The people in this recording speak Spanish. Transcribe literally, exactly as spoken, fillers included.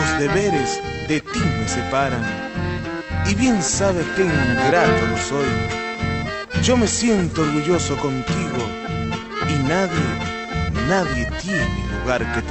los deberes de ti me separan. Y bien sabes qué ingrato lo soy. Yo me siento orgulloso contigo y nadie, nadie tiene el lugar que tú.